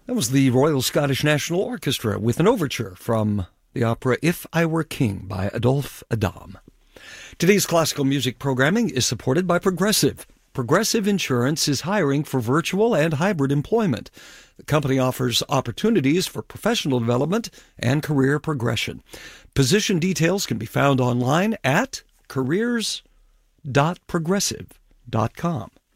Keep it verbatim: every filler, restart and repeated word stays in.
That was the Royal Scottish National Orchestra with an overture from the opera If I Were King by Adolphe Adam. Today's classical music programming is supported by Progressive. Progressive Insurance is hiring for virtual and hybrid employment. The company offers opportunities for professional development and career progression. Position details can be found online at careers dot progressive dot com.